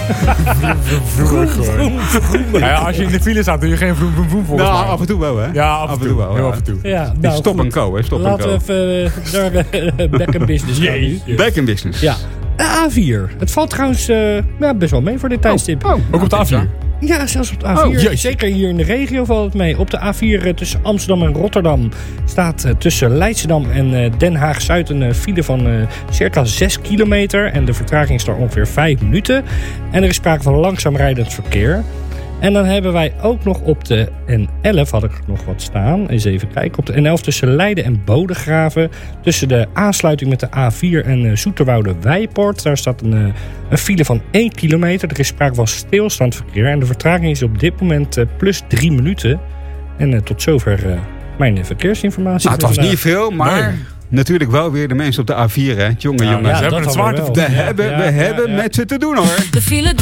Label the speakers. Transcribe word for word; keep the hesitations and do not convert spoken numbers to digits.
Speaker 1: Vroom, vroom, vroom. Ja, als je in de file staat, doe je geen vroom, vroom, vroom volgens
Speaker 2: Nou,
Speaker 1: mij.
Speaker 2: af en toe wel, hè?
Speaker 1: Ja, af en toe.
Speaker 2: wel.
Speaker 1: Heel
Speaker 2: Ja.
Speaker 1: af en toe.
Speaker 3: Ja, nou,
Speaker 2: Stop
Speaker 3: goed.
Speaker 2: en co, hè? Stop en
Speaker 3: Laten
Speaker 2: co.
Speaker 3: we even uh, naar uh, back in business gaan nu.
Speaker 2: Back in business.
Speaker 3: Ja, de A vier. Het valt trouwens uh, ja, best wel mee voor dit tijdstip.
Speaker 2: Oh, oh.
Speaker 1: Ook op de A vier.
Speaker 3: Ja, zelfs op de A vier.
Speaker 1: Oh, jeetje.
Speaker 3: Zeker hier in de regio valt het mee. Op de A vier uh, tussen Amsterdam en Rotterdam staat uh, tussen Leidschendam en uh, Den Haag-Zuid een uh, file van uh, circa zes kilometer. En de vertraging is daar ongeveer vijf minuten. En er is sprake van langzaam rijdend verkeer. En dan hebben wij ook nog op de N elf, had ik nog wat staan. Eens even kijken. Op de N elf tussen Leiden en Bodegraven. Tussen de aansluiting met de A vier en uh, Zoeterwoude-Wijpoort. Daar staat een, uh, een file van één kilometer. Er is sprake van stilstaand verkeer. En de vertraging is op dit moment uh, plus drie minuten. En uh, tot zover uh, mijn verkeersinformatie.
Speaker 2: Nou, het was
Speaker 3: vandaag.
Speaker 2: niet veel, maar...
Speaker 1: Nee.
Speaker 2: Natuurlijk wel weer de mensen op de A vier, hè? Jongen,
Speaker 1: Ja,
Speaker 2: jongen.
Speaker 1: ze hebben
Speaker 3: dat
Speaker 1: het
Speaker 3: hadden
Speaker 1: zwaar
Speaker 3: we
Speaker 1: te
Speaker 3: wel.
Speaker 2: We
Speaker 1: verdienen.
Speaker 2: hebben,
Speaker 3: ja,
Speaker 2: we
Speaker 3: ja,
Speaker 2: hebben
Speaker 3: ja.
Speaker 2: met ze te doen, hoor.
Speaker 4: De file